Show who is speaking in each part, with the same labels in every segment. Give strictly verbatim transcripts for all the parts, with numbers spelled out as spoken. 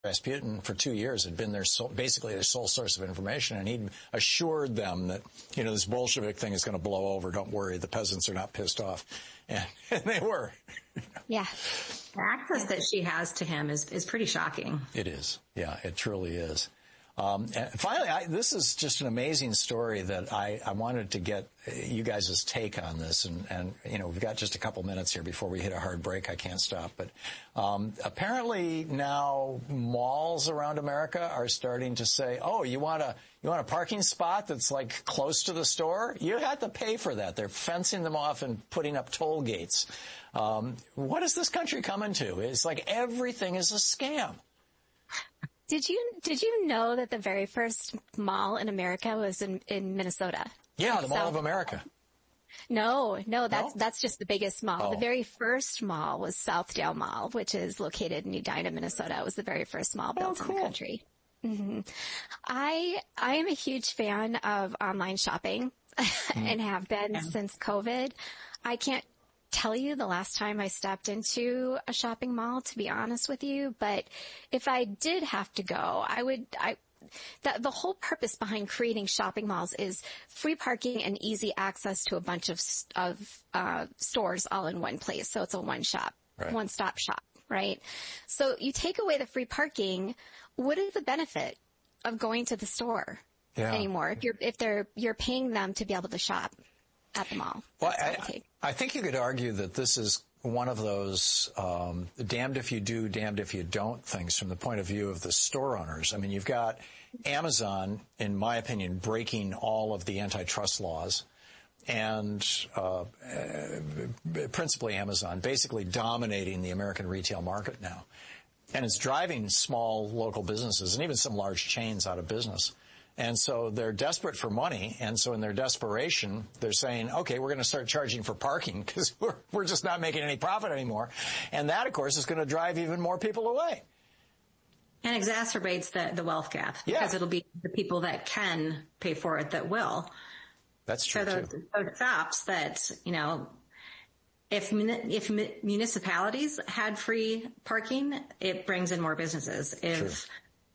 Speaker 1: Rasputin for two years had been their sole, basically their sole source of information, and he'd assured them that, you know, this Bolshevik thing is going to blow over. Don't worry, the peasants are not pissed off. And, and they were.
Speaker 2: Yeah.
Speaker 3: The access that she has to him is, is pretty shocking.
Speaker 1: It is. Yeah, it truly is. Um, and finally, I, this is just an amazing story that I, I wanted to get you guys' take on this. And, and, you know, we've got just a couple minutes here before we hit a hard break. I can't stop. But um, apparently now malls around America are starting to say, oh, you want a you want a parking spot that's like close to the store? You have to pay for that. They're fencing them off and putting up toll gates. Um, what is this country coming to? It's like everything is a scam.
Speaker 2: Did you did you know that the very first mall in America was in, in Minnesota?
Speaker 1: Yeah,
Speaker 2: like
Speaker 1: the Mall
Speaker 2: South-
Speaker 1: of America.
Speaker 2: No, no, that's
Speaker 1: No?
Speaker 2: that's just the biggest mall.
Speaker 1: Oh.
Speaker 2: The very first mall was Southdale Mall, which is located in Edina, Minnesota. It was the very first mall built
Speaker 1: Oh,
Speaker 2: in
Speaker 1: cool.
Speaker 2: the country. Mm-hmm. I I am a huge fan of online shopping and have been
Speaker 3: Yeah.
Speaker 2: since COVID. I can't tell you the last time I stepped into a shopping mall, to be honest with you, but if I did have to go, I would, I, the, the whole purpose behind creating shopping malls is free parking and easy access to a bunch of, of, uh, stores all in one place. So it's a one shop,
Speaker 1: Right.
Speaker 2: one stop shop, right? So you take away the free parking. What is the benefit of going to the store
Speaker 1: Yeah.
Speaker 2: anymore? If you're, if they're, you're paying them to be able to shop at the mall.
Speaker 1: Well,
Speaker 2: That's what I
Speaker 1: I,
Speaker 2: take.
Speaker 1: I think you could argue that this is one of those um, damned if you do, damned if you don't things from the point of view of the store owners. I mean, you've got Amazon, in my opinion, breaking all of the antitrust laws, and uh, uh, principally Amazon, basically dominating the American retail market now. And it's driving small local businesses and even some large chains out of business. And so they're desperate for money, and so in their desperation, they're saying, okay, we're going to start charging for parking because we're, we're just not making any profit anymore. And that, of course, is going to drive even more people away.
Speaker 3: And exacerbates the, the wealth gap.
Speaker 1: Yeah.
Speaker 3: Because it'll be the people that can pay for it that will.
Speaker 1: That's true,
Speaker 3: So those,
Speaker 1: too.
Speaker 3: those shops that, you know, if muni- if mu- municipalities had free parking, it brings in more businesses. If
Speaker 1: True.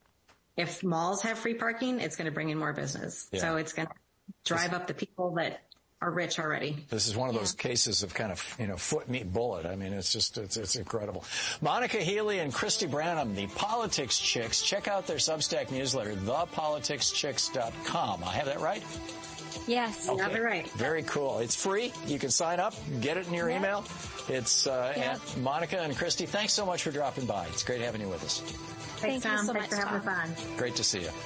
Speaker 3: if malls have free parking, it's going to bring in more business.
Speaker 1: Yeah.
Speaker 3: So it's going to drive up the people that are rich already.
Speaker 1: This is one of those cases of kind of, you know, foot meet bullet. I mean, it's just, it's, it's incredible. Monica Healy and Christy Branham, the Politics Chicks. Check out their Substack newsletter, the politics chicks dot com. I have that right?
Speaker 2: Yes.
Speaker 3: You have it right.
Speaker 1: Very cool. It's free. You can sign up, get it in your
Speaker 2: Yeah.
Speaker 1: email. It's, uh,
Speaker 2: Yeah.
Speaker 1: and Monica and Christy, thanks so much for dropping by. It's great having you with us.
Speaker 3: Thanks,
Speaker 2: Thank you
Speaker 3: Tom.
Speaker 2: so
Speaker 3: Thanks
Speaker 2: much,
Speaker 3: for having
Speaker 2: Tom.
Speaker 3: us on.
Speaker 1: Great to see you.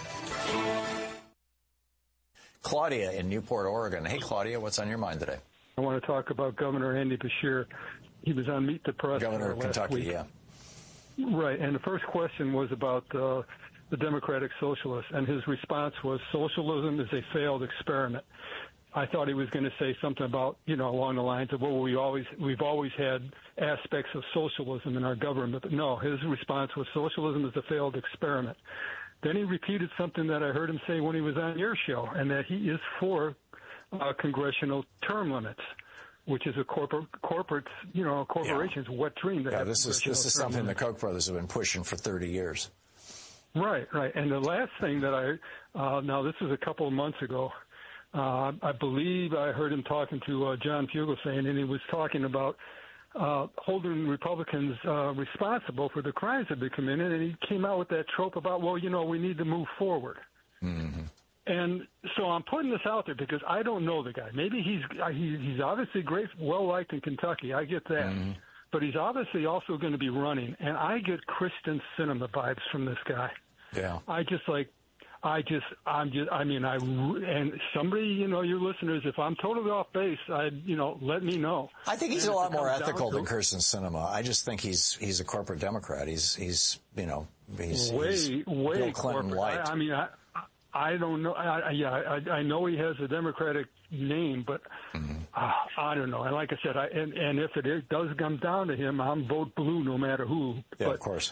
Speaker 1: Claudia in Newport, Oregon. Hey, Claudia, what's on your mind today?
Speaker 4: I want to talk about Governor Andy Beshear. He was on Meet the Press
Speaker 1: Governor of
Speaker 4: last
Speaker 1: Kentucky,
Speaker 4: week.
Speaker 1: yeah.
Speaker 4: Right, and the first question was about uh, the Democratic Socialists, and his response was, socialism is a failed experiment. I thought he was going to say something about, you know, along the lines of, well, we always, we've always had aspects of socialism in our government. But no, his response was, socialism is a failed experiment. Then he repeated something that I heard him say when he was on your show, and that he is for uh, congressional term limits, which is a corporate, corporate, you know, corporation's
Speaker 1: Yeah.
Speaker 4: wet dream. To
Speaker 1: Yeah,
Speaker 4: have
Speaker 1: this is
Speaker 4: congressional
Speaker 1: this is
Speaker 4: term
Speaker 1: something the
Speaker 4: limits.
Speaker 1: Koch brothers have been pushing for thirty years.
Speaker 4: Right, right. And the last thing that I, uh, now this is a couple of months ago, uh, I believe I heard him talking to uh, John Fugelsang, and he was talking about uh, holding Republicans uh, responsible for the crimes that they committed, and he came out with that trope about, well, you know, we need to move forward.
Speaker 1: Mm-hmm.
Speaker 4: And so I'm putting this out there because I don't know the guy. Maybe he's he, he's obviously great, well-liked in Kentucky. I get that.
Speaker 1: Mm-hmm.
Speaker 4: But he's obviously also going to be running, and I get Kristen Sinema vibes from this guy.
Speaker 1: Yeah.
Speaker 4: I just like, I just, I'm just, I mean, I, and somebody, you know, your listeners, if I'm totally off base, I, you know, let me know.
Speaker 1: I think he's
Speaker 4: And
Speaker 1: a
Speaker 4: if
Speaker 1: lot
Speaker 4: it
Speaker 1: more
Speaker 4: comes
Speaker 1: ethical
Speaker 4: down
Speaker 1: than
Speaker 4: to-
Speaker 1: Kirsten Sinema. I just think he's he's a corporate Democrat. He's he's you know he's
Speaker 4: way,
Speaker 1: he's
Speaker 4: way
Speaker 1: Bill Clinton
Speaker 4: corporate.
Speaker 1: light.
Speaker 4: I, I mean, I, I don't know. I, I- yeah, I, I know he has a Democratic name, but
Speaker 1: Mm-hmm.
Speaker 4: uh, I don't know. And like I said, I, and, and if it is, does come down to him, I'm vote blue no matter who.
Speaker 1: yeah,
Speaker 4: but,
Speaker 1: of course.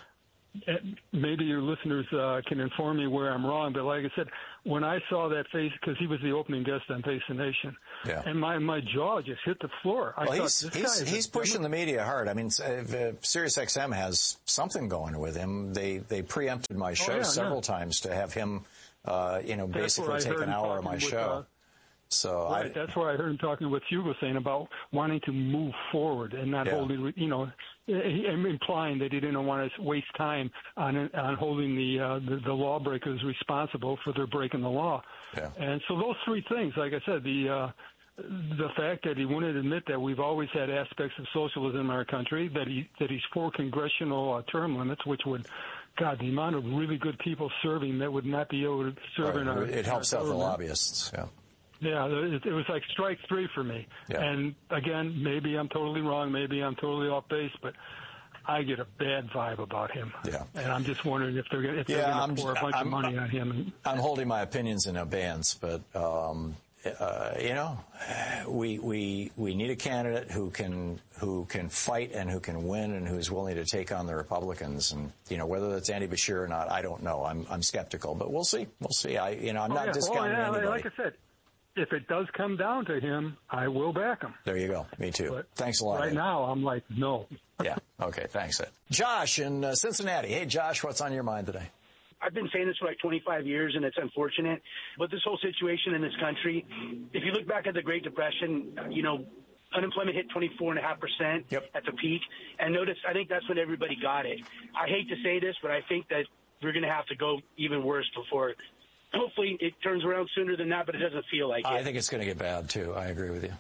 Speaker 4: maybe your listeners uh, can inform me where I'm wrong, but like I said, when I saw that face, because he was the opening guest on Face the Nation, yeah. and my, my jaw just hit the floor. I
Speaker 1: well,
Speaker 4: thought,
Speaker 1: he's,
Speaker 4: this
Speaker 1: he's,
Speaker 4: guy
Speaker 1: he's pushing the media hard. I mean, uh, Sirius X M has something going with him. They they preempted my show oh, yeah, several yeah. times to have him, uh, you know,
Speaker 4: That's
Speaker 1: basically take an hour of my
Speaker 4: with,
Speaker 1: show.
Speaker 4: Uh,
Speaker 1: So
Speaker 4: right,
Speaker 1: I,
Speaker 4: that's where I heard him talking with Hugo saying about wanting to move forward and not
Speaker 1: yeah.
Speaker 4: holding, you know, implying that he didn't want to waste time on on holding the uh, the, the lawbreakers responsible for their breaking the law.
Speaker 1: Yeah.
Speaker 4: And so those three things, like I said, the uh, the fact that he wouldn't admit that we've always had aspects of socialism in our country, that he that he's for congressional uh, term limits, which would. God, the amount of really good people serving that would not be able to serve
Speaker 1: right.
Speaker 4: in our.
Speaker 1: It helps
Speaker 4: our
Speaker 1: out the lobbyists. Yeah.
Speaker 4: Yeah, it, it was like strike three for me.
Speaker 1: Yeah.
Speaker 4: And again, maybe I'm totally wrong, maybe I'm totally off base, but I get a bad vibe about him.
Speaker 1: Yeah.
Speaker 4: And I'm just wondering if they're if they're
Speaker 1: yeah,
Speaker 4: going to pour a bunch
Speaker 1: I'm,
Speaker 4: of money on him.
Speaker 1: I'm holding my opinions in abeyance, but um, uh, you know, we we we need a candidate who can who can fight and who can win and who's willing to take on the Republicans. And you know, whether that's Andy Beshear or not, I don't know. I'm I'm skeptical, but we'll see. We'll see. I you know, I'm
Speaker 4: oh,
Speaker 1: not
Speaker 4: yeah.
Speaker 1: discounting
Speaker 4: oh, yeah,
Speaker 1: anybody.
Speaker 4: Like I said. If it does come down to him, I will back him.
Speaker 1: There you go. Me too.
Speaker 4: But
Speaker 1: thanks a lot.
Speaker 4: Right
Speaker 1: Ed.
Speaker 4: now, I'm like, no.
Speaker 1: Yeah. Okay. Thanks, Ed. Josh in uh, Cincinnati. Hey, Josh, what's on your mind today?
Speaker 5: I've been saying this for like twenty-five years, and it's unfortunate. But this whole situation in this country, if you look back at the Great Depression, you know, unemployment hit twenty-four point five percent
Speaker 1: yep.
Speaker 5: at the peak. And notice, I think that's when everybody got it. I hate to say this, but I think that we're going to have to go even worse before hopefully it turns around sooner than that, but it doesn't feel like it.
Speaker 1: I think it's going to get bad, too. I agree with you.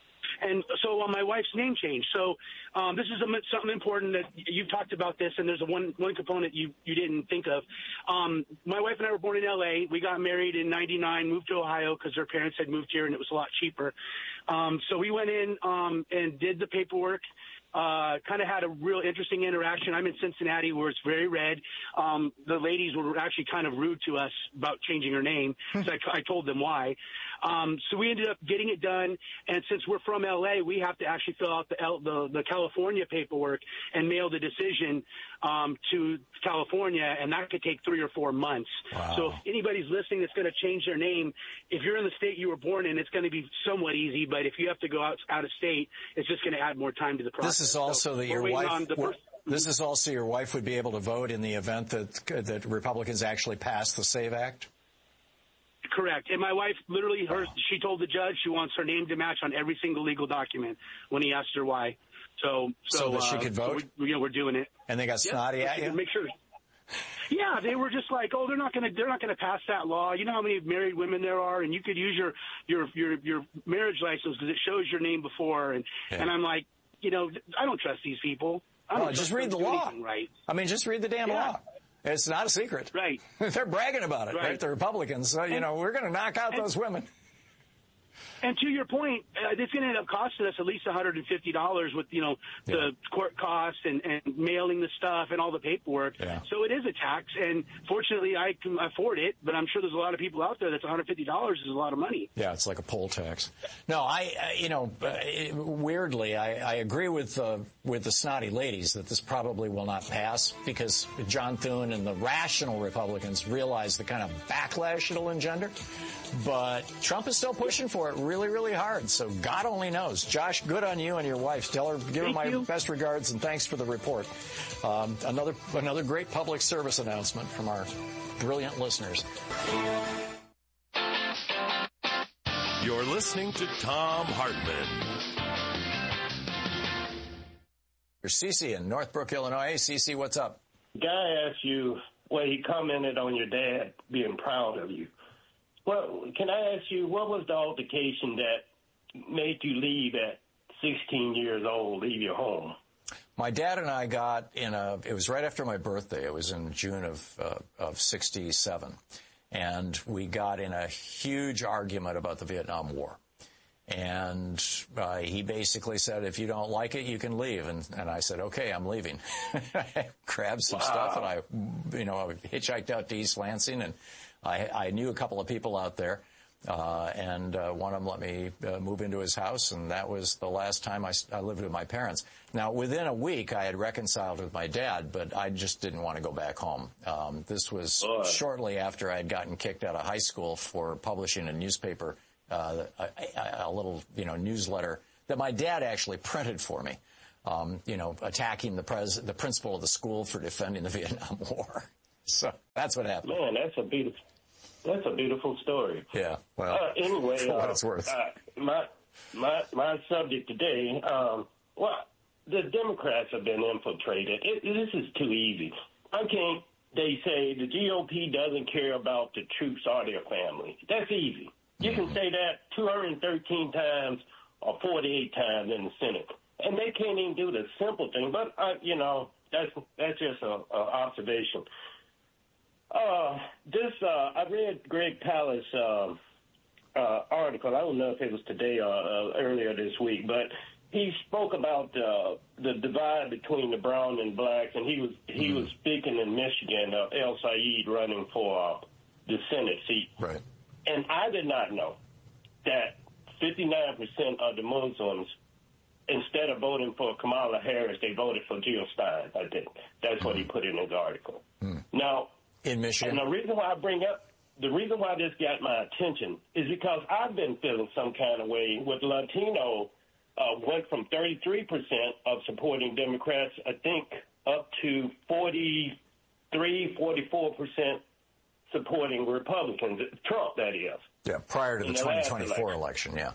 Speaker 5: And so uh, my wife's name change. So um, this is a, something important that you've talked about this, and there's a one, one component you, you didn't think of. Um, my wife and I were born in L A. We got married in ninety-nine, moved to Ohio because her parents had moved here, and it was a lot cheaper. Um, so we went in um, and did the paperwork. Uh, kind of had a real interesting interaction. I'm in Cincinnati where it's very red. Um, the ladies were actually kind of rude to us about changing her name. So I, I told them why. Um, so we ended up getting it done. And since we're from L A, we have to actually fill out the, L, the, the California paperwork and mail the decision, um, to California. And that could take three or four months.
Speaker 1: Wow.
Speaker 5: So if anybody's listening that's going to change their name, if you're in the state you were born in, it's going to be somewhat easy. But if you have to go out, out of state, it's just going to add more time to the process.
Speaker 1: This is also
Speaker 5: so
Speaker 1: that your wife.
Speaker 5: First,
Speaker 1: this is also your wife would be able to vote in the event that that Republicans actually pass the SAVE Act.
Speaker 5: Correct. And my wife literally, her, she told the judge she wants her name to match on every single legal document when he asked her why. So, so,
Speaker 1: so that she
Speaker 5: uh,
Speaker 1: could vote.
Speaker 5: So we, you know, we're doing it.
Speaker 1: And they got snotty
Speaker 5: yep,
Speaker 1: at you.
Speaker 5: Make sure. Yeah, they were just like, oh, they're not going to, they're not going to pass that law. You know how many married women there are, and you could use your your your, your marriage license because it shows your name before. And
Speaker 1: yeah.
Speaker 5: and I'm like, you know, I don't trust these people. I don't
Speaker 1: well, just read the law.
Speaker 5: Right.
Speaker 1: I mean, just read the damn
Speaker 5: yeah.
Speaker 1: law. It's not a secret.
Speaker 5: Right.
Speaker 1: They're bragging about it, right?
Speaker 5: right?
Speaker 1: The Republicans. So, you
Speaker 5: and,
Speaker 1: know, we're going to knock out
Speaker 5: and,
Speaker 1: those women.
Speaker 5: And to your point, uh, it's going to end up costing us at least one hundred fifty dollars with, you know, the
Speaker 1: yeah.
Speaker 5: court costs and, and mailing the stuff and all the paperwork.
Speaker 1: Yeah.
Speaker 5: So it is a tax. And fortunately, I can afford it. But I'm sure there's a lot of people out there that's one hundred fifty dollars is a lot of money.
Speaker 1: Yeah, it's like a poll tax. No, I, uh, you know, uh, it, weirdly, I, I agree with uh, with the snotty ladies that this probably will not pass because John Thune and the rational Republicans realize the kind of backlash it'll engender. But Trump is still pushing for it really, really hard. So God only knows. Josh, good on you and your wife. Tell her, give her my
Speaker 5: you.
Speaker 1: best regards and thanks for the report. Um, another another great public service announcement from our brilliant listeners.
Speaker 6: You're listening to Thom Hartmann.
Speaker 1: Here's Cece in Northbrook, Illinois. Hey, Cece, what's up?
Speaker 7: Guy asked you, well, he commented on your dad being proud of you. Well, can I ask you, what was the altercation that made you leave at sixteen years old, leave your home?
Speaker 1: My dad and I got in a, it was right after my birthday. It was in June of, uh, of sixty-seven. And we got in a huge argument about the Vietnam War. And uh, he basically said, if you don't like it, you can leave. And, and I said, okay, I'm leaving. I grabbed some wow. stuff and I, you know, I hitchhiked out to East Lansing and I, I knew a couple of people out there. Uh, and uh, one of them let me uh, move into his house, and that was the last time I, I lived with my parents. Now, within a week, I had reconciled with my dad, but I just didn't want to go back home. Um, this was Boy. shortly after I had gotten kicked out of high school for publishing a newspaper, uh, a, a, a little, you know, newsletter that my dad actually printed for me, um, you know, attacking the, pres- the principal of the school for defending the Vietnam War. So that's what happened.
Speaker 7: Man, that's a beautiful... That's a beautiful story.
Speaker 1: Yeah. Well,
Speaker 7: uh, anyway,
Speaker 1: for what
Speaker 7: uh,
Speaker 1: it's worth.
Speaker 7: Uh, my my my subject today. Um, well, the Democrats have been infiltrated. It, this is too easy. I can't. They say the G O P doesn't care about the troops or their family. That's easy. You mm-hmm. can say that two hundred thirteen times or forty-eight times in the Senate, and they can't even do the simple thing. But uh, you know, that's that's just a, a observation. Uh, this, uh, I read Greg Palast's, uh, uh, article. I don't know if it was today or uh, earlier this week, but he spoke about, uh, the divide between the brown and blacks, and he was, he mm. was speaking in Michigan of El Sayed running for uh, the Senate seat.
Speaker 1: Right.
Speaker 7: And I did not know that fifty-nine percent of the Muslims, instead of voting for Kamala Harris, they voted for Jill Stein, I think. That's mm. what he put in his article. Mm. Now,
Speaker 1: in Michigan.
Speaker 7: And the reason why I bring up, the reason why this got my attention is because I've been feeling some kind of way with Latino, uh, went from thirty-three percent of supporting Democrats, I think, up to forty-three, forty-four percent supporting Republicans. Trump, that is.
Speaker 1: Yeah, prior to the, the twenty twenty-four election. election,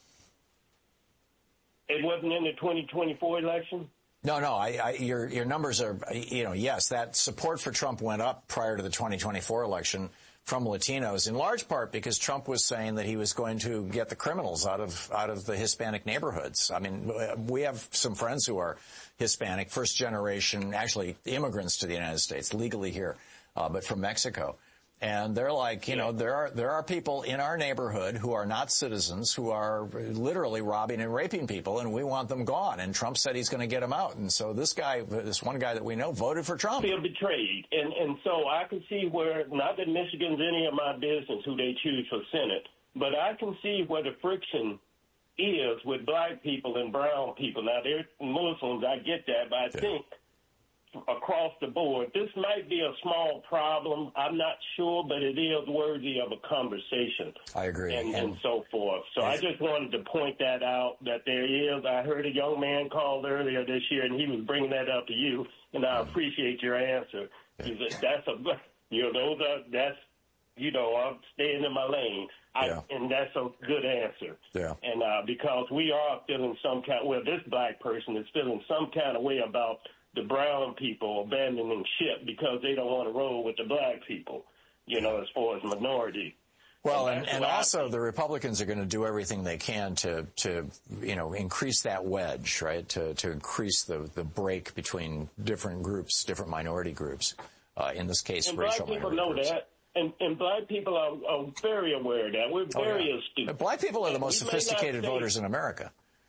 Speaker 7: yeah. It wasn't in the twenty twenty-four election?
Speaker 1: No, no, I, I, your your numbers are, you know, yes, that support for Trump went up prior to the twenty twenty-four election from Latinos, in large part because Trump was saying that he was going to get the criminals out of out of the Hispanic neighborhoods. I mean, we have some friends who are Hispanic, first generation, actually immigrants to the United States, legally here, uh, but from Mexico. And they're like, you know, there are there are people in our neighborhood who are not citizens, who are literally robbing and raping people, and we want them gone. And Trump said he's going to get them out. And so this guy, this one guy that we know, voted for Trump.
Speaker 7: Feel betrayed. And and so I can see where, not that Michigan's any of my business who they choose for Senate, but I can see where the friction is with black people and brown people. Now, they're Muslims, I get that, but I yeah. think across the board, this might be a small problem. I'm not sure, but it is worthy of a conversation.
Speaker 1: I agree.
Speaker 7: And, and, and so forth. So I just wanted to point that out, that there is. I heard a young man called earlier this year, and he was bringing that up to you, and I appreciate your answer. Yeah. That's a, you know, those are, that's, you know, I'm staying in my lane. I, yeah. And that's a good answer.
Speaker 1: Yeah.
Speaker 7: And uh, because we are feeling some kind, well, this black person is feeling some kind of way about the brown people abandoning ship because they don't want to roll with the black people, you know, as far as minority.
Speaker 1: Well, and, and also the Republicans are going to do everything they can to, to you know, increase that wedge, right, to, to increase the, the break between different groups, different minority groups, uh, in this case,
Speaker 7: and
Speaker 1: racial
Speaker 7: black people
Speaker 1: minority
Speaker 7: know
Speaker 1: groups.
Speaker 7: that. And, and black people are, are very aware of that. We're very
Speaker 1: oh, yeah.
Speaker 7: astute.
Speaker 1: Black people are the most
Speaker 7: we
Speaker 1: sophisticated voters in America.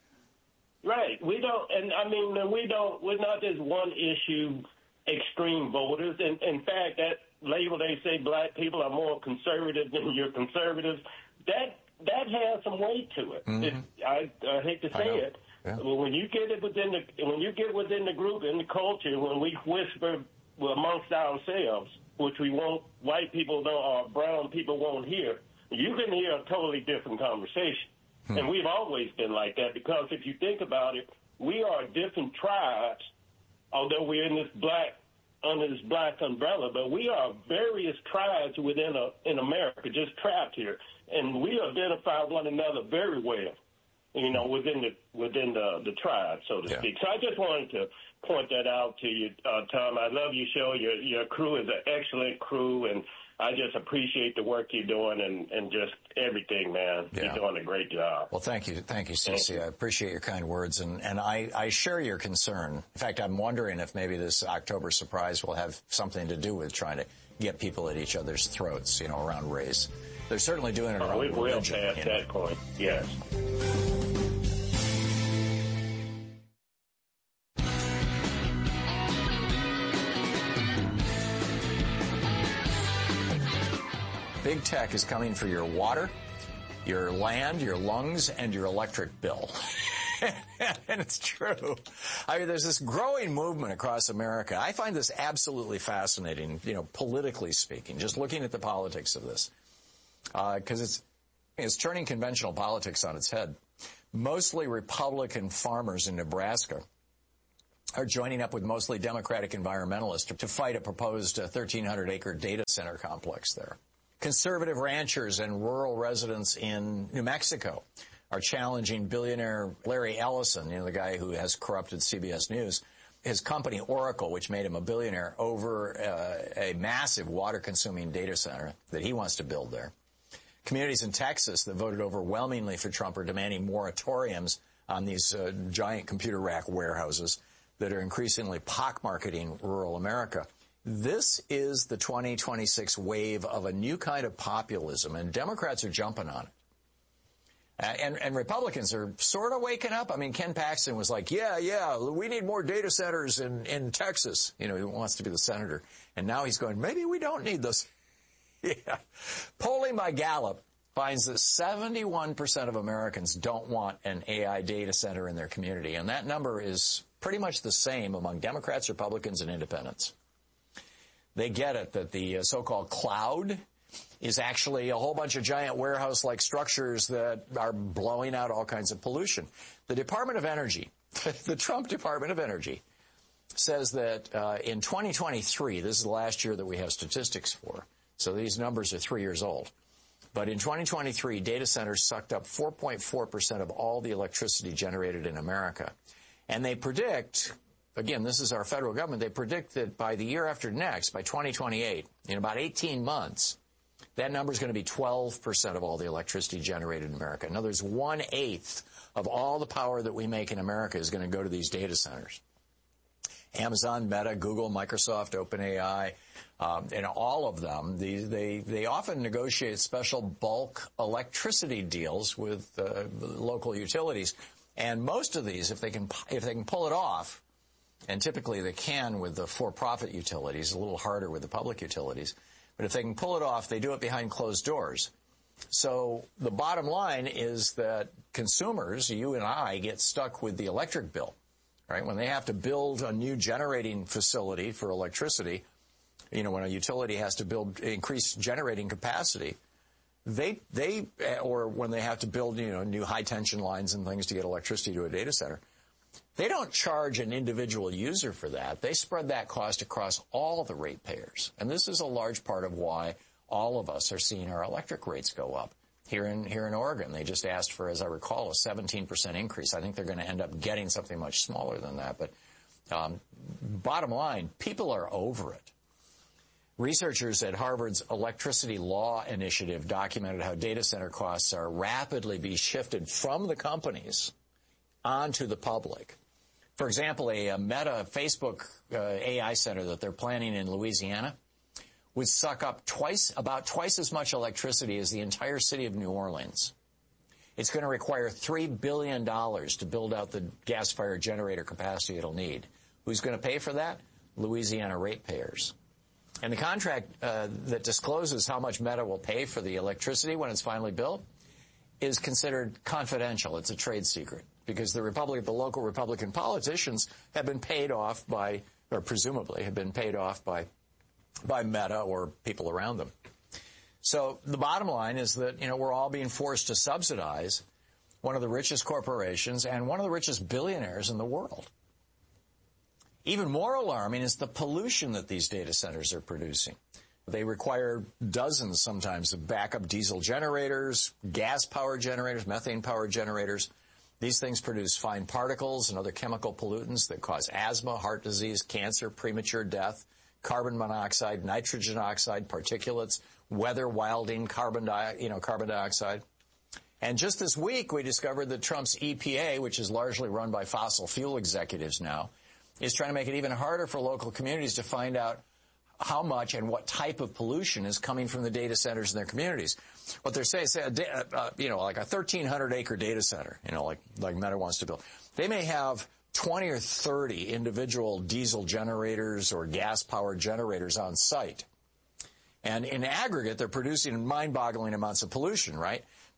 Speaker 7: Right. We don't, and I mean, we don't, we're not this one issue extreme voters. And in fact, that label, they say black people are more conservative than you're conservatives. That, that has some weight to it. Mm-hmm. it I, I hate to say it. Yeah. But when you get it within the, when you get within the group and the culture, when we whisper amongst ourselves, which we won't, white people don't, or brown people won't hear, you can hear a totally different conversation. Hmm. And we've always been like that because if you think about it, we are different tribes, although we're in this black, under this black umbrella, but we are various tribes within a, in America, just trapped here. And we identify one another very well, you know, within the, within the, the tribe, so to yeah. speak. So I just wanted to point that out to you, uh, Tom. I love your show. Your, your crew is an excellent crew, and I just appreciate the work you're doing and, and just everything, man. Yeah. You're doing a great job.
Speaker 1: Well, thank you. Thank you, C C. I appreciate your kind words, and, and I, I share your concern. In fact, I'm wondering if maybe this October surprise will have something to do with trying to get people at each other's throats, you know, around race. They're certainly doing it around
Speaker 7: oh, we
Speaker 1: religion.
Speaker 7: We'll pass you know. that point, yes.
Speaker 1: Big tech is coming for your water, your land, your lungs, and your electric bill. And it's true. I mean, there's this growing movement across America. I find this absolutely fascinating, you know, politically speaking, just looking at the politics of this, because uh, it's it's turning conventional politics on its head. Mostly Republican farmers in Nebraska are joining up with mostly Democratic environmentalists to, to fight a proposed uh, thirteen hundred acre data center complex there. Conservative ranchers and rural residents in New Mexico are challenging billionaire Larry Ellison, you know, the guy who has corrupted C B S News, his company Oracle, which made him a billionaire, over uh, a massive water-consuming data center that he wants to build there. Communities in Texas that voted overwhelmingly for Trump are demanding moratoriums on these uh, giant computer rack warehouses that are increasingly pockmarketing rural America. This is the twenty twenty-six wave of a new kind of populism, and Democrats are jumping on it. Uh, and, and Republicans are sort of waking up. I mean, Ken Paxton was like, yeah, yeah, we need more data centers in, in Texas. You know, he wants to be the senator. And now he's going, maybe we don't need those. Yeah. Polling by Gallup finds that seventy-one percent of Americans don't want an A I data center in their community. And that number is pretty much the same among Democrats, Republicans, and independents. They get it that the uh, so-called cloud is actually a whole bunch of giant warehouse-like structures that are blowing out all kinds of pollution. The Department of Energy, the Trump Department of Energy, says that uh, in twenty twenty-three, this is the last year that we have statistics for, so these numbers are three years old. But in twenty twenty-three, data centers sucked up four point four percent of all the electricity generated in America. And they predict, again, this is our federal government, they predict that by the year after next, by twenty twenty-eight, in about eighteen months, that number is going to be twelve percent of all the electricity generated in America. In other words, one-eighth of all the power that we make in America is going to go to these data centers. Amazon, Meta, Google, Microsoft, OpenAI, um, and all of them, they, they, they often negotiate special bulk electricity deals with uh, local utilities. And most of these, if they can, if they can pull it off, and typically they can with the for-profit utilities, a little harder with the public utilities, but if they can pull it off, they do it behind closed doors. So the bottom line is that consumers, you and I, get stuck with the electric bill, right? When they have to build a new generating facility for electricity, you know, when a utility has to build, increase generating capacity, they, they, or when they have to build, you know, new high tension lines and things to get electricity to a data center, they don't charge an individual user for that. They spread that cost across all the ratepayers. And this is a large part of why all of us are seeing our electric rates go up. Here in, here in Oregon, they just asked for, as I recall, a seventeen percent increase. I think they're going to end up getting something much smaller than that. But um, bottom line, people are over it. Researchers at Harvard's Electricity Law Initiative documented how data center costs are rapidly being shifted from the companies onto the public. For example, a, a Meta Facebook uh, A I center that they're planning in Louisiana would suck up twice, about twice as much electricity as the entire city of New Orleans. It's going to require three billion dollars to build out the gas-fired generator capacity it'll need. Who's going to pay for that? Louisiana ratepayers. And the contract uh, that discloses how much Meta will pay for the electricity when it's finally built is considered confidential. It's a trade secret because the Republic, the local Republican politicians have been paid off by, or presumably have been paid off by, by Meta or people around them. So the bottom line is that, you know, we're all being forced to subsidize one of the richest corporations and one of the richest billionaires in the world. Even more alarming is the pollution that these data centers are producing. They require dozens sometimes of backup diesel generators, gas-powered generators, methane-powered generators. These things produce fine particles and other chemical pollutants that cause asthma, heart disease, cancer, premature death, carbon monoxide, nitrogen oxide, particulates, weather wilding, carbon di- you know, carbon dioxide. And just this week, we discovered that Trump's E P A, which is largely run by fossil fuel executives now, is trying to make it even harder for local communities to find out how much and what type of pollution is coming from the data centers in their communities. What they're saying, say, uh, you know, like a thirteen hundred acre data center, you know, like, like Meta wants to build. They may have twenty or thirty individual diesel generators or gas-powered generators on site. And in aggregate, they're producing mind-boggling amounts of pollution, right?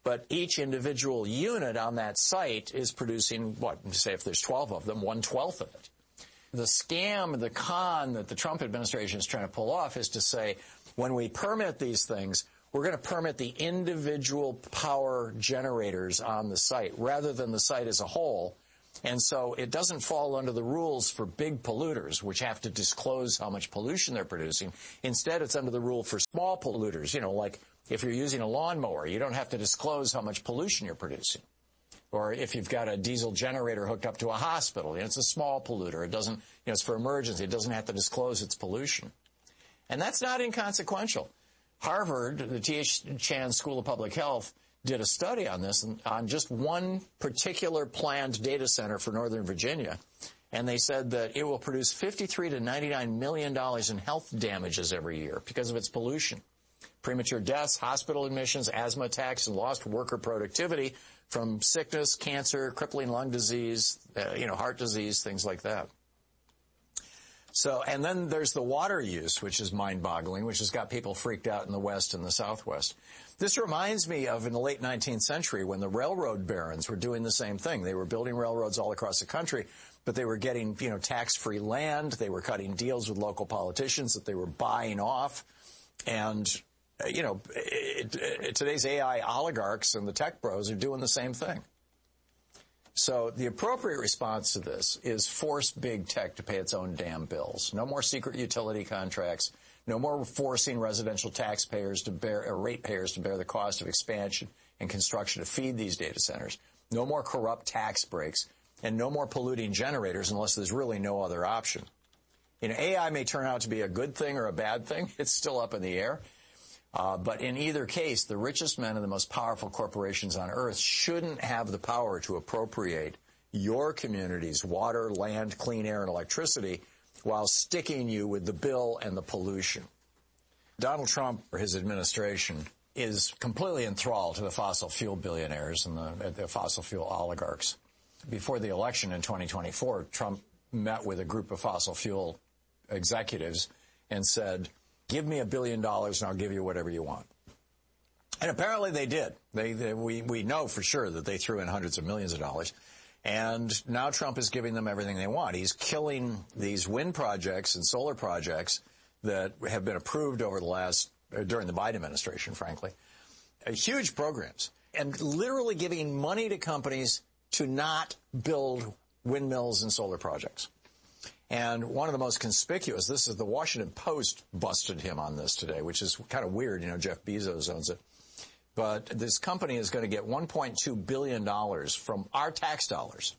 Speaker 1: but each individual unit on that site is producing, what, say if there's twelve of them, one-twelfth of it. The scam, the con that the Trump administration is trying to pull off is to say, when we permit these things, we're going to permit the individual power generators on the site rather than the site as a whole. And so it doesn't fall under the rules for big polluters, which have to disclose how much pollution they're producing. Instead, it's under the rule for small polluters, you know, like if you're using a lawnmower, you don't have to disclose how much pollution you're producing. Or if you've got a diesel generator hooked up to a hospital, you know, it's a small polluter. It doesn't, you know, it's for emergency. It doesn't have to disclose its pollution. And that's not inconsequential. Harvard, the T H Chan School of Public Health, did a study on this, on just one particular planned data center for Northern Virginia. And they said that it will produce fifty-three to ninety-nine million dollars in health damages every year because of its pollution. Premature deaths, hospital admissions, asthma attacks, and lost worker productivity from sickness, cancer, crippling lung disease, uh, you know, heart disease, things like that. So, and then there's the water use, which is mind-boggling, which has got people freaked out in the West and the Southwest. This reminds me of in the late nineteenth century when the railroad barons were doing the same thing. They were building railroads all across the country, but they were getting, you know, tax-free land. They were cutting deals with local politicians that they were buying off. And, you know, it, it, today's A I oligarchs and the tech bros are doing the same thing. So the appropriate response to this is force big tech to pay its own damn bills. No more secret utility contracts. No more forcing residential taxpayers to bear, or ratepayers to bear the cost of expansion and construction to feed these data centers. No more corrupt tax breaks. And no more polluting generators unless there's really no other option. You know, A I may turn out to be a good thing or a bad thing. It's still up in the air. Uh, but in either case, the richest men and the most powerful corporations on earth shouldn't have the power to appropriate your community's water, land, clean air, and electricity while sticking you with the bill and the pollution. Donald Trump, or his administration, is completely enthralled to the fossil fuel billionaires and the, the fossil fuel oligarchs. Before the election in twenty twenty-four, Trump met with a group of fossil fuel executives and said, give me a billion dollars and I'll give you whatever you want. And apparently they did. They, they, we, we know for sure that they threw in hundreds of millions of dollars. And now Trump is giving them everything they want. He's killing these wind projects and solar projects that have been approved over the last, during the Biden administration, frankly. Uh, huge programs. And literally giving money to companies to not build windmills and solar projects. And one of the most conspicuous, this is the Washington Post busted him on this today, which is kind of weird. You know, Jeff Bezos owns it. But this company is going to get one point two billion dollars from our tax dollars.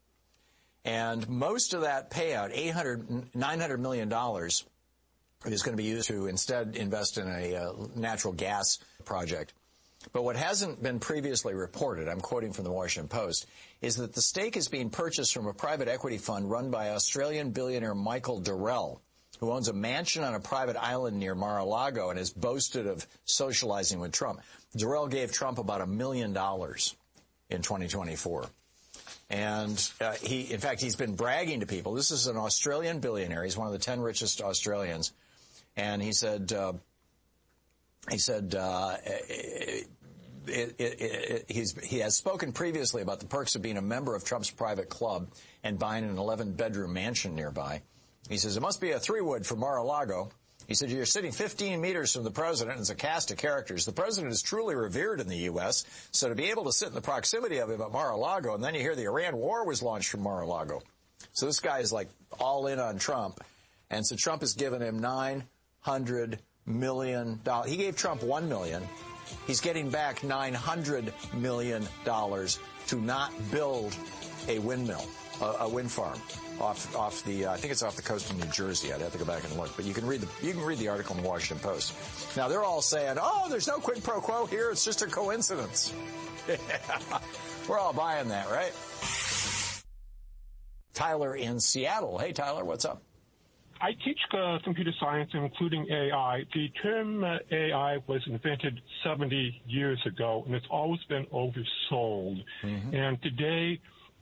Speaker 1: And most of that payout, eight hundred, nine hundred million dollars, is going to be used to instead invest in a uh, natural gas project. But what hasn't been previously reported, I'm quoting from the Washington Post, is that the stake is being purchased from a private equity fund run by Australian billionaire Michael Durrell, who owns a mansion on a private island near Mar-a-Lago and has boasted of socializing with Trump. Durrell gave Trump about a million dollars in twenty twenty-four. And uh, he, in fact, he's been bragging to people. This is an Australian billionaire. He's one of the ten richest Australians. And he said, uh, he said, uh, it, it, it, it, he's, he has spoken previously about the perks of being a member of Trump's private club and buying an eleven-bedroom mansion nearby. He says, it must be a three-wood from Mar-a-Lago. He said, you're sitting fifteen meters from the president. It's a cast of characters. The president is truly revered in the U S, so to be able to sit in the proximity of him at Mar-a-Lago, and then you hear the Iran war was launched from Mar-a-Lago. So this guy is like all in on Trump. And so Trump has given him nine hundred million dollars. He gave Trump one million dollars. He's getting back nine hundred million dollars to not build a windmill, a, a wind farm. Off, off the, uh, I think it's off the coast of New Jersey. I'd have to go back and look, but you can read the, you can read the article in the Washington Post. Now they're all saying, "Oh, there's no quid pro quo here. It's just a coincidence." Yeah. We're all buying that, right? Tyler in Seattle. Hey, Tyler, what's up?
Speaker 8: I teach uh, computer science, including A I. The term uh, A I was invented seventy years ago, and it's always been oversold. Mm-hmm. And today,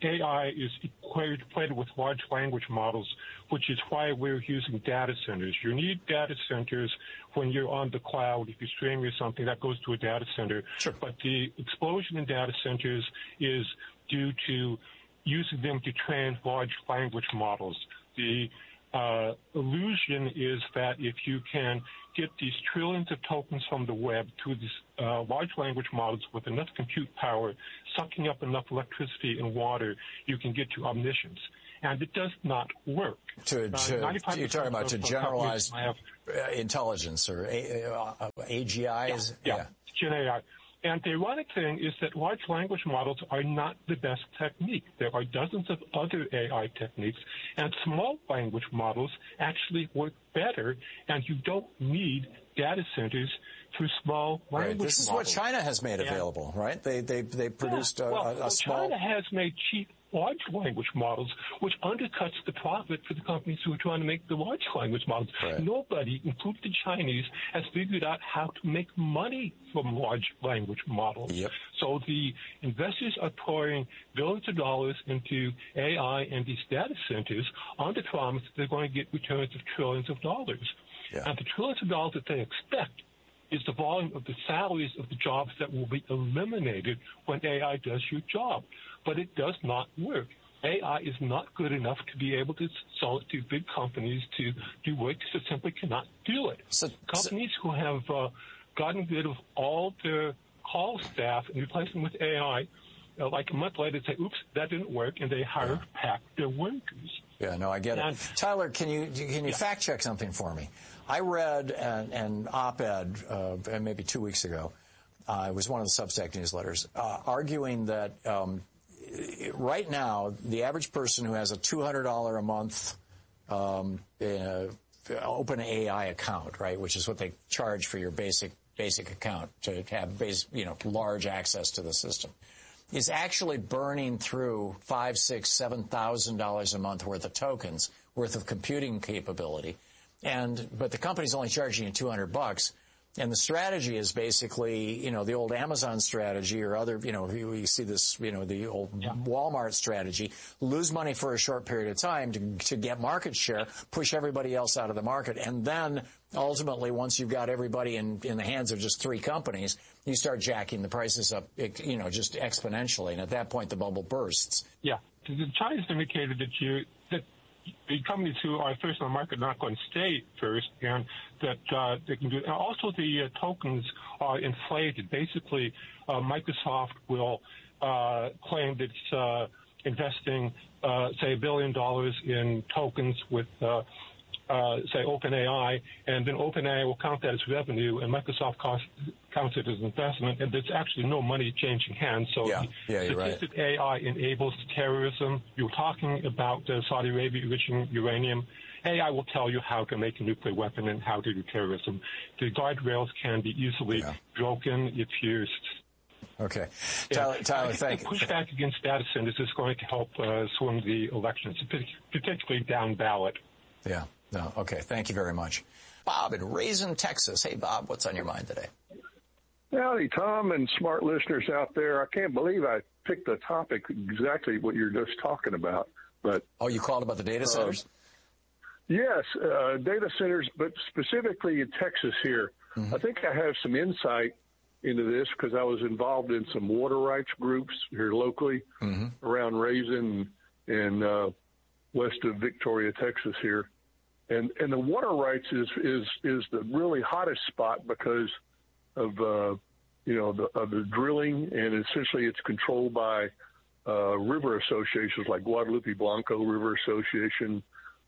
Speaker 8: A I is equated with large language models, which is why we're using data centers. You need data centers when you're on the cloud. If you stream or something, that goes to a data center.
Speaker 1: Sure.
Speaker 8: But the explosion in data centers is due to using them to train large language models. The uh, illusion is that if you can get these trillions of tokens from the web to these uh, large language models with enough compute power, sucking up enough electricity and water, you can get to omniscience. And it does not work.
Speaker 1: To, to,
Speaker 8: uh,
Speaker 1: you're talking about to generalized
Speaker 8: have,
Speaker 1: intelligence or A, uh, A G Is?
Speaker 8: Yeah, yeah. Gen A I. And the ironic thing is that large language models are not the best technique. There are dozens of other A I techniques, and small language models actually work better, and you don't need data centers for small language
Speaker 1: right. This is
Speaker 8: models.
Speaker 1: what China has made available, and, right? They they they produced
Speaker 8: yeah,
Speaker 1: a,
Speaker 8: well,
Speaker 1: a, a
Speaker 8: well,
Speaker 1: small.
Speaker 8: China has made cheap large language models, which undercuts the profit for the companies who are trying to make the large language models.
Speaker 1: Right.
Speaker 8: Nobody, including the Chinese, has figured out how to make money from large language models.
Speaker 1: Yep.
Speaker 8: So the investors are pouring billions of dollars into A I and these data centers on the promise that they're going to get returns of trillions of dollars.
Speaker 1: Yeah.
Speaker 8: And the trillions of dollars that they expect is the volume of the salaries of the jobs that will be eliminated when A I does your job. But it does not work. A I is not good enough to be able to sell it to big companies to do work, so simply cannot do it.
Speaker 1: So,
Speaker 8: companies so, who have uh, gotten rid of all their call staff and replaced them with A I, uh, like a month later say, oops, that didn't work, and they hire yeah. back their workers.
Speaker 1: Yeah, no, I get
Speaker 8: and,
Speaker 1: it. Tyler, can you can you yeah. fact check something for me? I read an, an op-ed uh, maybe two weeks ago. Uh, it was one of the Substack newsletters, uh, arguing that um, right now the average person who has a two hundred dollars a month um, uh, OpenAI account, right, which is what they charge for your basic basic account to have base, you know, large access to the system, is actually burning through five, six, seven thousand dollars a month worth of tokens, worth of computing capability, and but the company's only charging you two hundred bucks, and the strategy is basically, you know, the old Amazon strategy or other, you know, we see this, you know, the old yeah. Walmart strategy: lose money for a short period of time to to get market share, push everybody else out of the market, and then ultimately, once you've got everybody in, in the hands of just three companies, you start jacking the prices up, you know, just exponentially. And at that point, the bubble bursts.
Speaker 8: Yeah. The Chinese indicated that you, that the companies who are first on the market are not going to stay first, and that uh, they can do it. And also, the uh, tokens are inflated. Basically, uh, Microsoft will uh, claim that it's uh, investing, uh, say, a billion dollars in tokens with uh, Uh, say OpenAI, and then OpenAI will count that as revenue, and Microsoft cost, counts it as investment, and there's actually no money changing hands. So
Speaker 1: yeah, yeah, you're right.
Speaker 8: Assisted A I enables terrorism. You're talking about uh, Saudi Arabia enriching uranium. A I will tell you how to make a nuclear weapon and how to do terrorism. The guardrails can be easily yeah. broken if used.
Speaker 1: Okay. Tyler,
Speaker 8: yeah.
Speaker 1: Tyler thank you.
Speaker 8: Pushback against data centers is going to help uh, swing the elections, particularly down ballot.
Speaker 1: Yeah. No, okay. Thank you very much. Bob in Raisin, Texas. Hey, Bob, what's on your mind today?
Speaker 9: Howdy, Tom, and smart listeners out there. I can't believe I picked the topic exactly what you're just talking about. But
Speaker 1: oh, you called about the data centers?
Speaker 9: Uh, yes, uh, data centers, but specifically in Texas here. Mm-hmm. I think I have some insight into this because I was involved in some water rights groups here locally mm-hmm. around Raisin and uh, west of Victoria, Texas here. And and the water rights is is is the really hottest spot because of uh, you know the of the drilling, and essentially it's controlled by uh, river associations like Guadalupe Blanco River Association,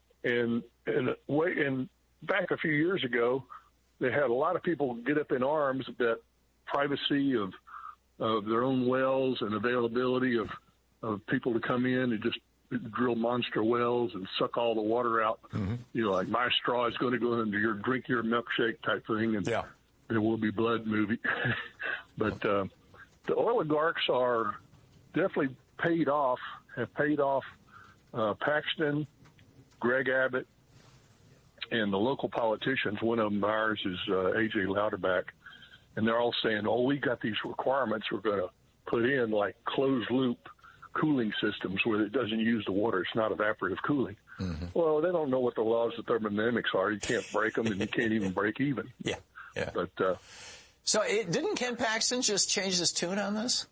Speaker 9: and and way and back a few years ago, they had a lot of people get up in arms that privacy of of their own wells and availability of of people to come in and just drill monster wells and suck all the water out. Mm-hmm. You know, like my straw is going to go into your drink your milkshake type thing, and yeah. there will be blood movie. But uh, the oligarchs are definitely paid off, have paid off uh, Paxton, Greg Abbott, and the local politicians. One of them, ours, is uh, A J Louderback. And they're all saying, oh, we got these requirements we're going to put in, like closed loop cooling systems where it doesn't use the water. It's not evaporative cooling.
Speaker 1: Mm-hmm.
Speaker 9: Well, they don't know what the laws of thermodynamics are. You can't break them, and you can't even break even.
Speaker 1: Yeah, yeah.
Speaker 9: But uh,
Speaker 1: so it, didn't Ken Paxton just change his tune on this?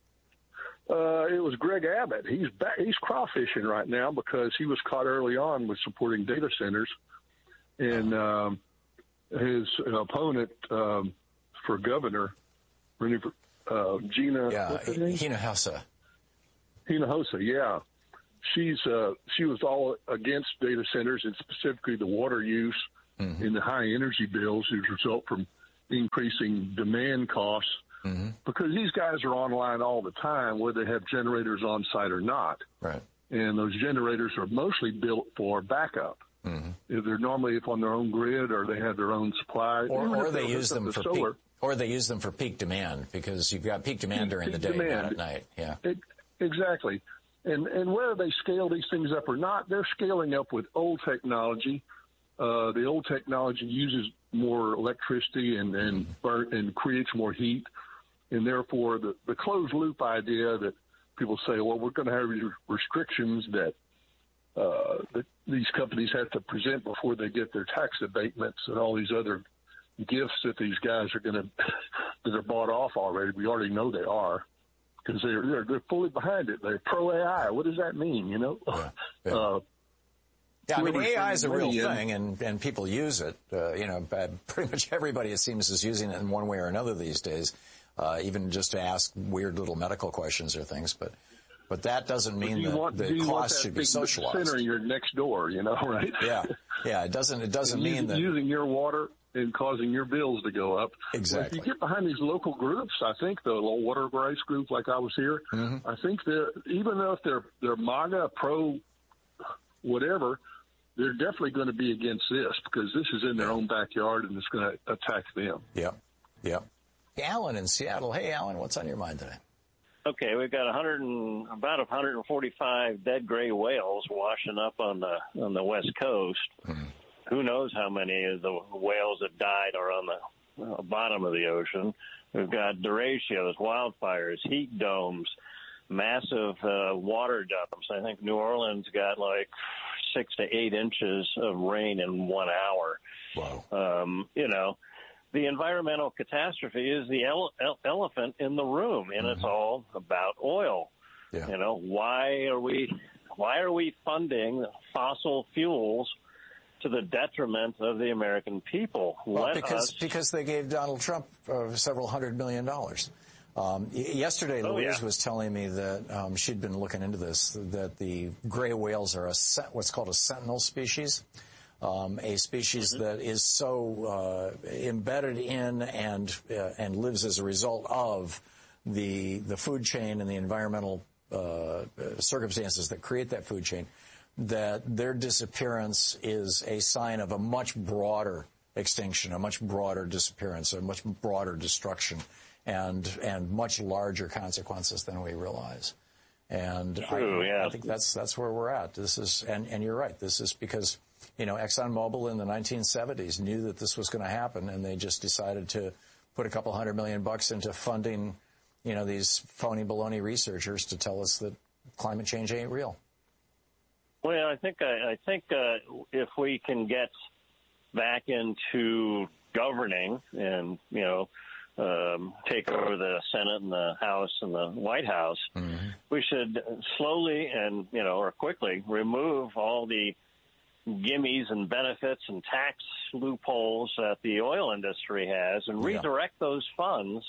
Speaker 9: Uh, it was Greg Abbott. He's back, he's crawfishing right now because he was caught early on with supporting data centers, and um, his opponent um, for governor, uh, Gina,
Speaker 1: yeah, Hinojosa.
Speaker 9: Hinojosa, yeah, she's uh, she was all against data centers and specifically the water use mm-hmm. and the high energy bills as a result from increasing demand costs. Mm-hmm. Because these guys are online all the time, whether they have generators on site or not.
Speaker 1: Right.
Speaker 9: And those generators are mostly built for backup. Mm-hmm. If they're normally if on their own grid or they have their own supply.
Speaker 1: Or, or they use them for solar, peak, or they use them for peak demand because you've got peak demand during peak the day, demand. Not at night. Yeah.
Speaker 9: It, exactly. And and whether they scale these things up or not, they're scaling up with old technology. Uh, the old technology uses more electricity and and, mm-hmm. burn, and creates more heat. And therefore, the, the closed loop idea that people say, well, we're going to have restrictions that, uh, that these companies have to present before they get their tax abatements and all these other gifts that these guys are going to that are bought off already. We already know they are because they're, they're they're fully behind it. They're pro A I. What does that mean? You know.
Speaker 1: Yeah, yeah. Uh, Yeah, I mean, A I is a real thing, and, and people use it. Uh, you know, pretty much everybody, it seems, is using it in one way or another these days, uh, even just to ask weird little medical questions or things. But but that doesn't mean that
Speaker 9: want,
Speaker 1: the cost should be socialized.
Speaker 9: Center your next door, you know, right?
Speaker 1: Yeah, yeah. It doesn't. It doesn't mean
Speaker 9: using,
Speaker 1: that
Speaker 9: using your water and causing your bills to go up.
Speaker 1: Exactly.
Speaker 9: Well, if you get behind these local groups, I think the low water rights group, like I was here, mm-hmm. I think they're even though if they're they're MAGA pro, whatever. They're definitely going to be against this because this is in their own backyard and it's going to attack them.
Speaker 1: Yeah, yeah. Alan in Seattle. Hey, Alan, what's on your mind today?
Speaker 10: Okay, we've got one hundred and, about one hundred forty-five dead gray whales washing up on the on the west coast. Mm-hmm. Who knows how many of the whales that died are on the uh, bottom of the ocean? We've got derechos, wildfires, heat domes, massive uh, water dumps. I think New Orleans got like six to eight inches of rain in one hour.
Speaker 1: Wow.
Speaker 10: Um, you know, the environmental catastrophe is the ele- ele- elephant in the room, and mm-hmm. it's all about oil.
Speaker 1: Yeah.
Speaker 10: You know, why are we why are we funding fossil fuels to the detriment of the American people?
Speaker 1: Well,
Speaker 10: Let
Speaker 1: because
Speaker 10: us...
Speaker 1: because they gave Donald Trump uh, several hundred million dollars. Um, yesterday,
Speaker 10: oh,
Speaker 1: Louise
Speaker 10: yeah.
Speaker 1: was telling me that um, she'd been looking into this, that the gray whales are a what's called a sentinel species, um, a species mm-hmm. that is so uh, embedded in and uh, and lives as a result of the the food chain and the environmental uh, circumstances that create that food chain, that their disappearance is a sign of a much broader extinction, a much broader disappearance, a much broader destruction. And and much larger consequences than we realize, and
Speaker 10: True,
Speaker 1: I,
Speaker 10: yeah.
Speaker 1: I think that's that's where we're at. This is and, and you're right. This is because you know ExxonMobil in the nineteen seventies knew that this was going to happen, and they just decided to put a couple hundred million bucks into funding, you know, these phony baloney researchers to tell us that climate change ain't real.
Speaker 10: Well, I think I, I think uh, if we can get back into governing and you know. Um, take over the Senate and the House and the White House, mm-hmm. we should slowly and, you know, or quickly remove all the gimmies and benefits and tax loopholes that the oil industry has and
Speaker 1: yeah.
Speaker 10: redirect those funds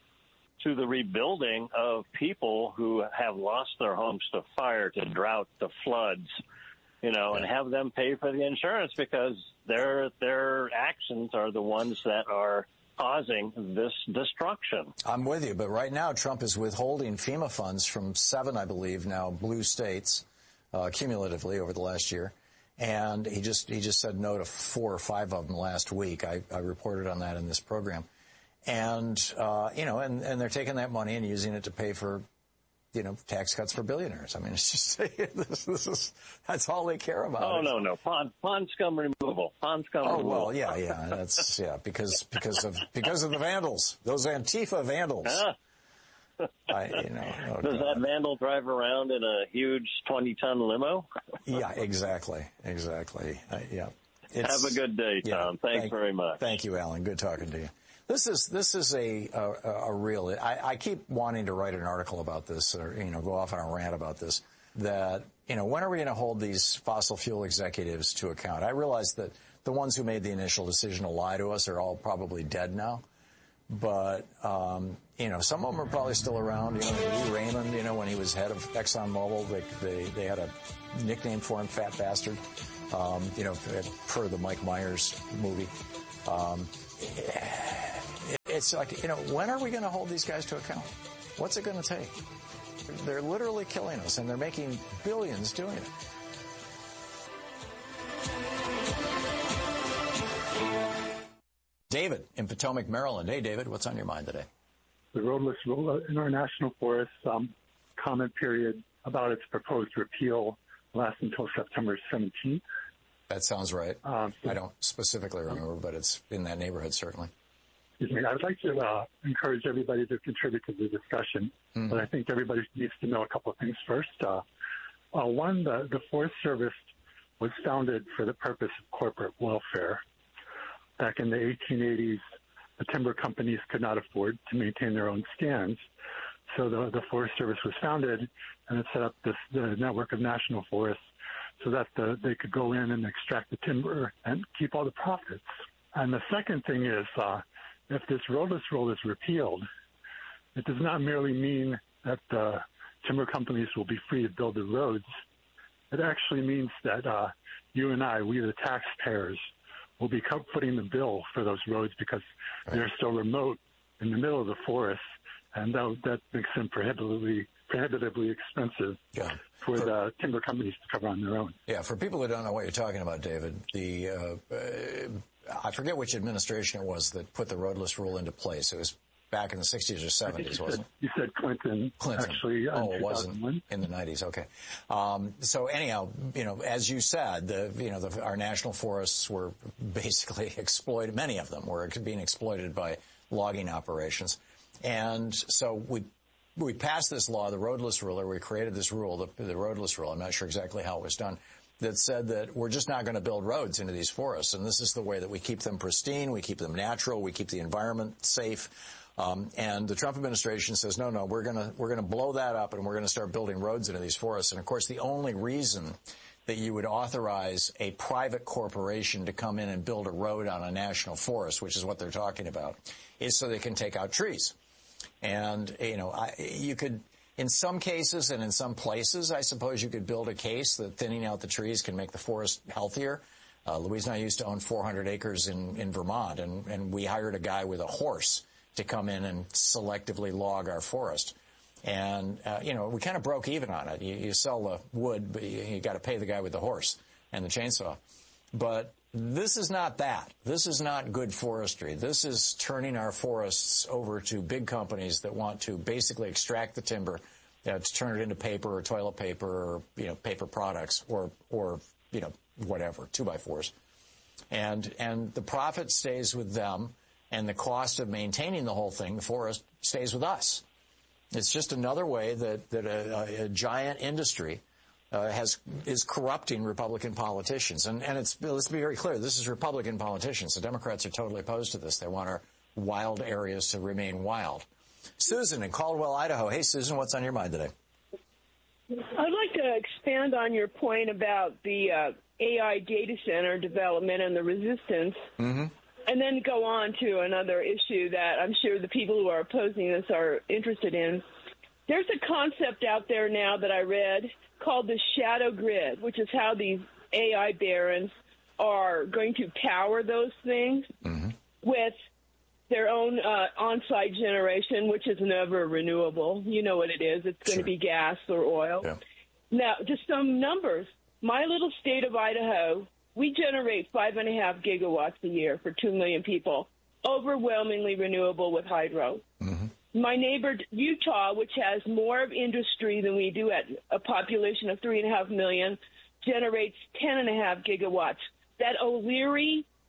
Speaker 10: to the rebuilding of people who have lost their homes to fire, to drought, to floods, you know, yeah. and have them pay for the insurance because their their actions are the ones that are causing this destruction.
Speaker 1: I'm with you, but right now Trump is withholding FEMA funds from seven, I believe, now blue states, uh, cumulatively over the last year, and he just he just said no to four or five of them last week. I, I reported on that in this program, and uh, you know, and, and they're taking that money and using it to pay for, you know, tax cuts for billionaires. I mean, it's just this, this is that's all they care about.
Speaker 10: Oh no, no, pond pond scum removal, pond scum.
Speaker 1: Oh
Speaker 10: removal.
Speaker 1: well, yeah, yeah, that's yeah, because because of because of the vandals, those Antifa vandals.
Speaker 10: Uh,
Speaker 1: I, you know, oh
Speaker 10: Does
Speaker 1: God.
Speaker 10: that vandal drive around in a huge twenty-ton limo?
Speaker 1: Yeah, exactly, exactly. Uh, yeah. It's,
Speaker 10: Have a good day, Tom.
Speaker 1: Yeah,
Speaker 10: Thanks
Speaker 1: thank,
Speaker 10: very much.
Speaker 1: Thank you, Alan. Good talking to you. This is this is a a, a real. I, I keep wanting to write an article about this, or you know, go off on a rant about this. That you know, when are we going to hold these fossil fuel executives to account? I realize that the ones who made the initial decision to lie to us are all probably dead now. But, um, you know, some of them are probably still around. You know, Lee Raymond, you know, when he was head of ExxonMobil, they, they, they had a nickname for him, Fat Bastard, um, you know, per the Mike Myers movie. Um, it's like, you know, when are we going to hold these guys to account? What's it going to take? They're literally killing us, and they're making billions doing it. David in Potomac, Maryland. Hey, David, what's on your mind today?
Speaker 11: The roadless rule in our national forests um, comment period about its proposed repeal lasts until September seventeenth.
Speaker 1: That sounds right.
Speaker 11: Um, so,
Speaker 1: I don't specifically remember, but it's in that neighborhood, certainly.
Speaker 11: Excuse me. I would like to uh, encourage everybody to contribute to the discussion, mm-hmm. but I think everybody needs to know a couple of things first. Uh, uh, one, the, the Forest Service was founded for the purpose of corporate welfare. Back in the eighteen eighties, the timber companies could not afford to maintain their own stands. So the, the Forest Service was founded, and it set up this the network of national forests so that the, they could go in and extract the timber and keep all the profits. And the second thing is, uh, if this roadless rule is repealed, it does not merely mean that the timber companies will be free to build the roads. It actually means that uh, you and I, we the taxpayers, will be footing the bill for those roads because right. they're so remote in the middle of the forest, and that, that makes them prohibitively prohibitively expensive
Speaker 1: yeah.
Speaker 11: for, for the timber companies to cover on their own.
Speaker 1: Yeah, for people who don't know what you're talking about, David, the uh, uh, I forget which administration it was that put the roadless rule into place. It was back in the sixties or seventies, wasn't it?
Speaker 11: You said Clinton.
Speaker 1: Clinton.
Speaker 11: Actually,
Speaker 1: oh, it wasn't in the nineties. Okay. Um, so anyhow, you know, as you said, the you know the, our national forests were basically exploited. Many of them were being exploited by logging operations, and so we we passed this law, the roadless rule, or we created this rule, the, the roadless rule. I'm not sure exactly how it was done. That said that we're just not going to build roads into these forests, and this is the way that we keep them pristine, we keep them natural, we keep the environment safe. Um, and the Trump administration says, no, no, we're going to we're going to blow that up, and we're going to start building roads into these forests. And of course, the only reason that you would authorize a private corporation to come in and build a road on a national forest, which is what they're talking about, is so they can take out trees. And you know, I, you could. In some cases and in some places, I suppose you could build a case that thinning out the trees can make the forest healthier. Uh, Louise and I used to own four hundred acres in, in Vermont, and, and we hired a guy with a horse to come in and selectively log our forest. And, uh, you know, we kind of broke even on it. You, you sell the wood, but you, you got to pay the guy with the horse and the chainsaw. But this is not that. This is not good forestry. This is turning our forests over to big companies that want to basically extract the timber uh, to turn it into paper or toilet paper or, you know, paper products or, or, you know, whatever, two by fours. And, and the profit stays with them, and the cost of maintaining the whole thing, the forest, stays with us. It's just another way that, that a, a giant industry Uh, has is corrupting Republican politicians, and and it's let's be very clear. This is Republican politicians. The Democrats are totally opposed to this. They want our wild areas to remain wild. Susan in Caldwell, Idaho. Hey, Susan, what's on your mind today?
Speaker 12: I'd like to expand on your point about the uh, A I data center development and the resistance, mm-hmm. and then go on to another issue that I'm sure the people who are opposing this are interested in. There's a concept out there now that I read called the shadow grid, which is how these A I barons are going to power those things mm-hmm. with their own uh, on-site generation, which is never renewable. You know what it is. It's going sure. to be gas or oil. Yeah. Now, just some numbers. My little state of Idaho, we generate five and a half gigawatts a year for two million people, overwhelmingly renewable with hydro. Mm-hmm. My neighbor, Utah, which has more of industry than we do at a population of three and a half million, generates ten and a half gigawatts. That O'Leary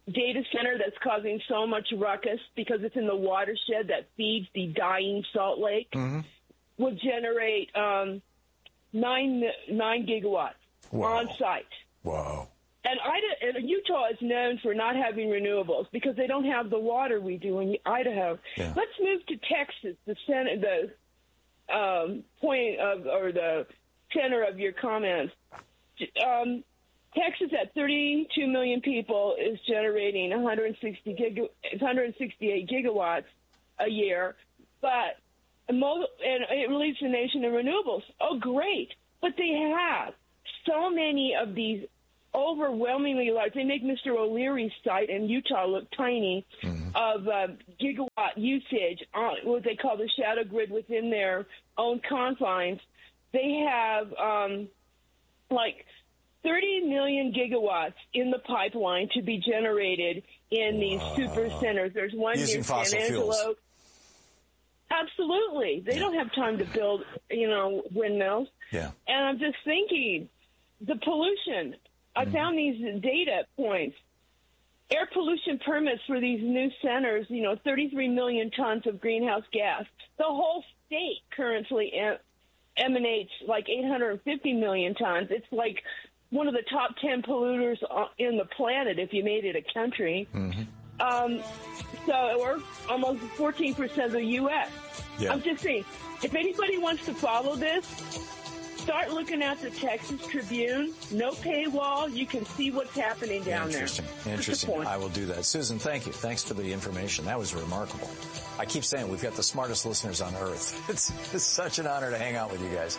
Speaker 12: data center that's causing so much ruckus because it's in the watershed that feeds the dying Salt Lake mm-hmm. will generate um, nine nine gigawatts
Speaker 1: Wow.
Speaker 12: on site.
Speaker 1: Wow.
Speaker 12: And, Idaho, and Utah is known for not having renewables because they don't have the water we do in Idaho.
Speaker 1: Yeah.
Speaker 12: Let's move to Texas, the center, the um, point of or the center of your comments. Um, Texas, at thirty-two million people, is generating one hundred sixty giga, one hundred sixty-eight gigawatts a year, but and it leads the nation in renewables. Oh, great! But they have so many of these overwhelmingly large. They make Mister O'Leary's site in Utah look tiny mm-hmm. of uh, gigawatt usage on what they call the shadow grid within their own confines. They have um, like thirty million gigawatts in the pipeline to be generated in wow. these super centers. There's one
Speaker 1: Using
Speaker 12: near
Speaker 1: fossil
Speaker 12: San Angelo.
Speaker 1: Fuels.
Speaker 12: Absolutely. They yeah. don't have time to build, you know, windmills.
Speaker 1: Yeah.
Speaker 12: And I'm just thinking, the pollution. I mm-hmm. found these data points. Air pollution permits for these new centers, you know, thirty-three million tons of greenhouse gas. The whole state currently em- emanates like eight hundred fifty million tons. It's like one of the top ten polluters in the planet if you made it a country. Mm-hmm. Um, so we're almost fourteen percent of the U S Yeah. I'm just saying, if anybody wants to follow this, start looking at the Texas Tribune. No paywall. You can see what's happening down
Speaker 1: Interesting.
Speaker 12: there.
Speaker 1: Interesting. Interesting. I will do that. Susan, thank you. Thanks for the information. That was remarkable. I keep saying we've got the smartest listeners on earth. It's, it's such an honor to hang out with you guys.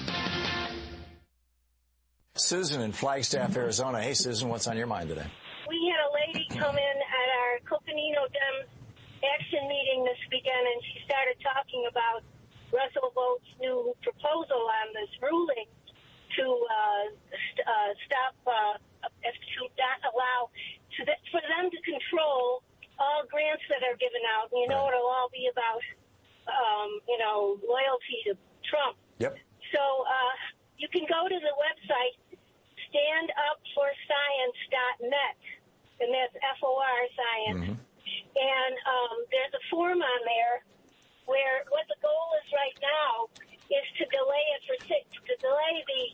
Speaker 1: Susan in Flagstaff, Arizona. Hey, Susan, what's on your mind today?
Speaker 13: We had a lady come in at our Coconino Dems action meeting this weekend, and she started talking about Russell Vought's new proposal on this ruling to uh, st- uh, stop, uh, to not allow, to th- for them to control all grants that are given out. And you know, right. it'll all be about, um, you know, loyalty to Trump.
Speaker 1: Yep.
Speaker 13: So uh, you can go to the website, stand up for science dot net, and that's F O R science. Mm-hmm. And um, there's a form on there where what the goal is right now is to delay it for six, to delay the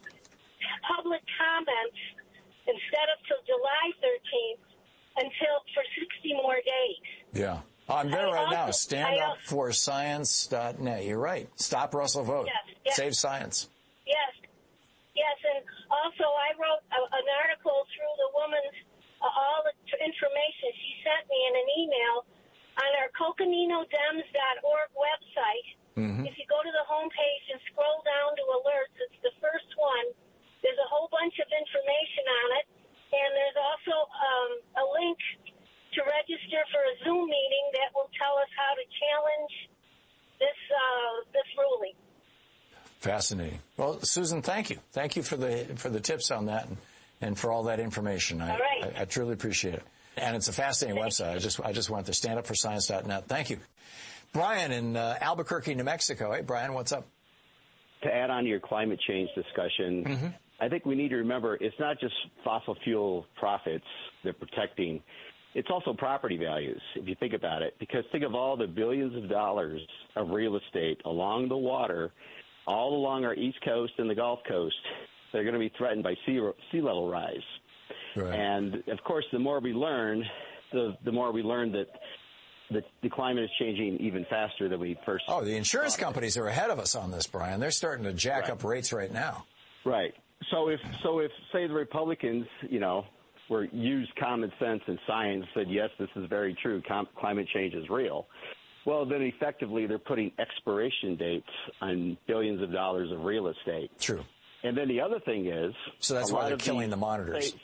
Speaker 13: public comments instead of till July thirteenth until for sixty more days.
Speaker 1: Yeah. I'm there I right also, now. stand up for science dot net. You're right. Stop Russell Vogt.
Speaker 13: Yes, yes.
Speaker 1: Save science.
Speaker 13: Yes. Yes. And also I wrote a, an article through the woman's, uh, all the t- information she sent me in an email on our Coconino Dems dot org website. Mm-hmm. If you go to the homepage and scroll down to alerts, it's the first one. There's a whole bunch of information on it. And there's also um, a link to register for a Zoom meeting that will tell us how to challenge this uh, this ruling.
Speaker 1: Fascinating. Well, Susan, thank you. Thank you for the for the tips on that and, and for all that information. I,
Speaker 13: all right.
Speaker 1: I, I truly appreciate it. And it's a fascinating
Speaker 13: Thank
Speaker 1: website.
Speaker 13: You.
Speaker 1: I just I just went there, stand up for science dot net. Thank you. Brian in uh, Albuquerque, New Mexico. Hey, Brian, what's up?
Speaker 14: To add on to your climate change discussion, mm-hmm. I think we need to remember it's not just fossil fuel profits they're protecting. It's also property values, if you think about it, because think of all the billions of dollars of real estate along the water, all along our East Coast and the Gulf Coast. They're going to be threatened by sea, sea level rise. Right. And, of course, the more we learn, the, the more we learn that the, the climate is changing even faster than we first
Speaker 1: Oh, the insurance companies are ahead of us on this, Brian. They're starting to jack right. up rates right now.
Speaker 14: Right. So if, so if, say, the Republicans, you know, were used common sense and science, said, yes, this is very true, Com- climate change is real, well, then effectively they're putting expiration dates on billions of dollars of real estate.
Speaker 1: True.
Speaker 14: And then the other thing is...
Speaker 1: So that's why they're killing the monitors.
Speaker 14: States,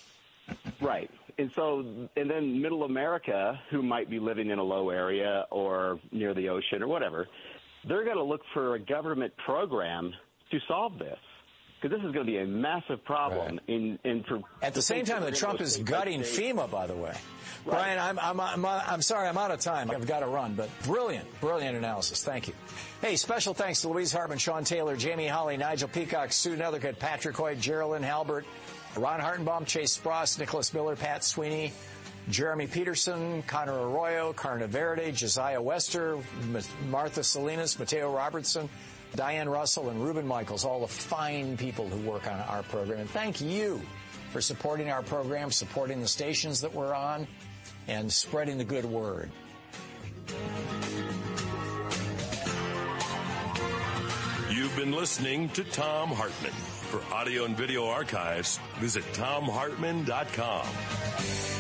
Speaker 14: right. And so, and then middle America, who might be living in a low area or near the ocean or whatever, they're going to look for a government program to solve this. Because this is going to be a massive problem. Right. In, in for
Speaker 1: At the same time that Trump is gutting FEMA, by the way. Right. Brian, I'm, I'm, I'm, I'm sorry, I'm out of time. I've got to run, but brilliant, brilliant analysis. Thank you. Hey, special thanks to Louise Hartman, Sean Taylor, Jamie Holly, Nigel Peacock, Sue Nethercutt, Patrick Hoyt, Geraldine Halbert, Ron Hartenbaum, Chase Spross, Nicholas Miller, Pat Sweeney, Jeremy Peterson, Connor Arroyo, Carna Verde, Josiah Wester, Martha Salinas, Mateo Robertson, Diane Russell, and Reuben Michaels, all the fine people who work on our program. And thank you for supporting our program, supporting the stations that we're on, and spreading the good word.
Speaker 6: You've been listening to Thom Hartmann. For audio and video archives, visit thom hartmann dot com.